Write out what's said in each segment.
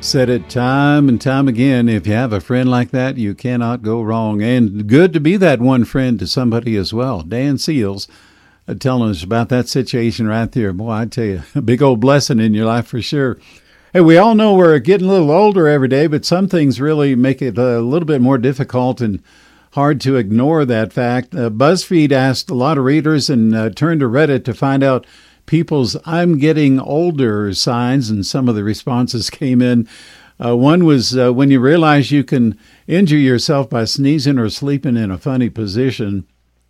Said it time and time again. If you have a friend like that, you cannot go wrong. And good to be that one friend to somebody as well. Dan Seals telling us about that situation right there. Boy, I tell you, a big old blessing in your life for sure. Hey, we all know we're getting a little older every day, but some things really make it a little bit more difficult and hard to ignore that fact. BuzzFeed asked a lot of readers and turned to Reddit to find out people's "I'm getting older" signs, and some of the responses came in. One was when you realize you can injure yourself by sneezing or sleeping in a funny position.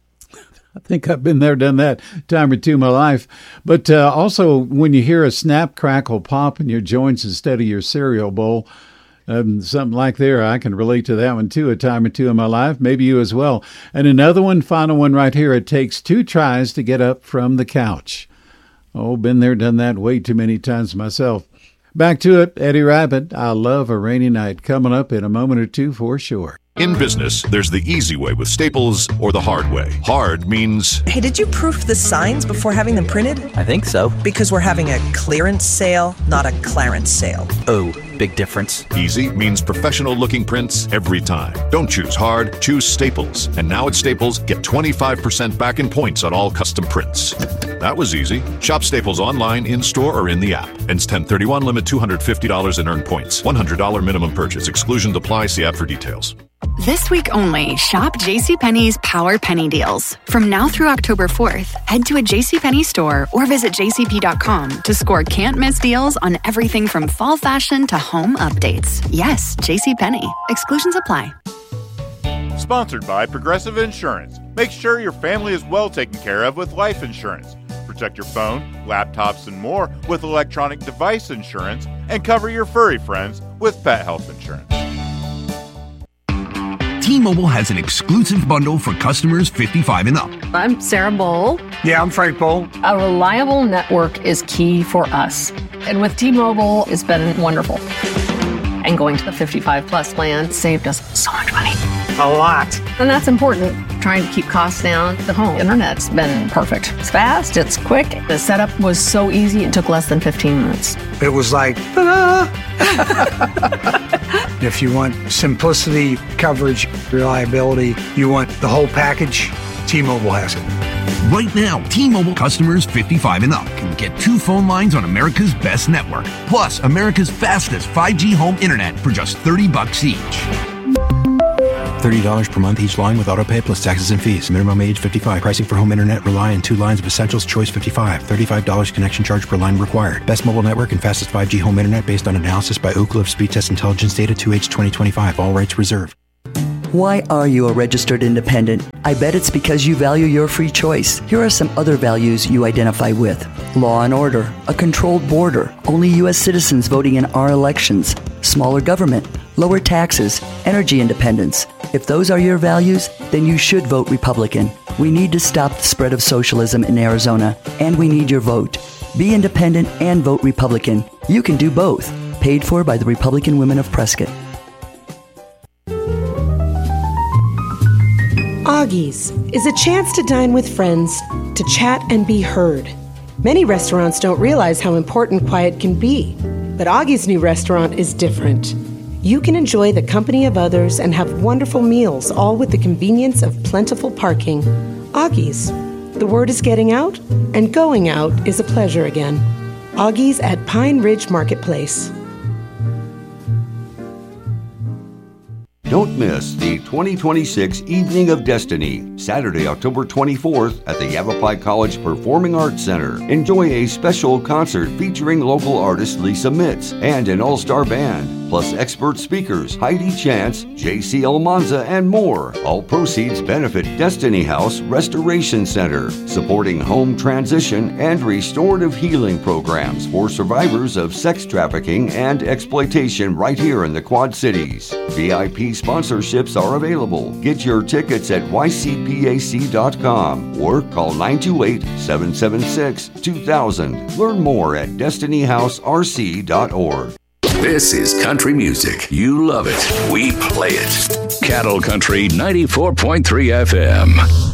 I think I've been there, done that a time or two in my life. But also when you hear a snap, crackle, pop in your joints instead of your cereal bowl, something like there, I can relate to that one too a time or two in my life. Maybe you as well. And another one, final one right here. It takes 2 tries to get up from the couch. Oh, been there, done that way too many times myself. Back to it, Eddie Rabbit, I Love a Rainy Night, coming up in a moment or two for sure. In business, there's the easy way with Staples or the hard way. Hard means... Hey, did you proof the signs before having them printed? I think so. Because we're having a clearance sale, not a Clarence sale. Oh, big difference. Easy means professional-looking prints every time. Don't choose hard, choose Staples. And now at Staples, get 25% back in points on all custom prints. That was easy. Shop Staples online, in-store, or in the app. Ends 10/31, limit $250 in earned points. $100 minimum purchase. Exclusions apply. See app for details. This week only, shop JCPenney's Power Penny Deals. From now through October 4th, head to a JCPenney store or visit jcp.com to score can't-miss deals on everything from fall fashion to home updates. Yes, JCPenney. Exclusions apply. Sponsored by Progressive Insurance. Make sure your family is well taken care of with life insurance. Protect your phone, laptops, and more with electronic device insurance, and cover your furry friends with pet health insurance. T-Mobile has an exclusive bundle for customers 55 and up. I'm Sarah Bowl. Yeah, I'm Frank Bowl. A reliable network is key for us. And with T-Mobile, it's been wonderful. And going to the 55 plus plan saved us so much money. A lot. And that's important. Trying to keep costs down. The home internet's been perfect. It's fast, it's quick. The setup was so easy, it took less than 15 minutes. It was like, ta-da! If you want simplicity, coverage, reliability, you want the whole package, T-Mobile has it. Right now, T-Mobile customers 55 and up can get 2 phone lines on America's best network, plus America's fastest 5G home internet for just $30 each. $30 per month each line with autopay plus taxes and fees. Minimum age 55. Pricing for home internet rely on 2 lines of Essentials Choice 55. $35 connection charge per line required. Best mobile network and fastest 5G home internet based on analysis by Ookla of Speed Test Intelligence data 2H 2025. All rights reserved. Why are you a registered independent? I bet it's because you value your free choice. Here are some other values you identify with. Law and order, a controlled border, only U.S. citizens voting in our elections, smaller government, lower taxes, energy independence. If those are your values, then you should vote Republican. We need to stop the spread of socialism in Arizona, and we need your vote. Be independent and vote Republican. You can do both. Paid for by the Republican Women of Prescott. Augie's is a chance to dine with friends, to chat and be heard. Many restaurants don't realize how important quiet can be, but Augie's new restaurant is different. You can enjoy the company of others and have wonderful meals, all with the convenience of plentiful parking. Augie's. The word is getting out, and going out is a pleasure again. Augie's at Pine Ridge Marketplace. Don't miss the 2026 Evening of Destiny, Saturday, October 24th at the Yavapai College Performing Arts Center. Enjoy a special concert featuring local artist Lisa Mitz and an all-star band, plus expert speakers Heidi Chance, J.C. Almanza, and more. All proceeds benefit Destiny House Restoration Center, supporting home transition and restorative healing programs for survivors of sex trafficking and exploitation right here in the Quad Cities. VIP sponsorships are available. Get your tickets at ycpac.com or call 928-776-2000. Learn more at destinyhouserc.org. This is country music. You love it. We play it. Cattle Country 94.3 FM.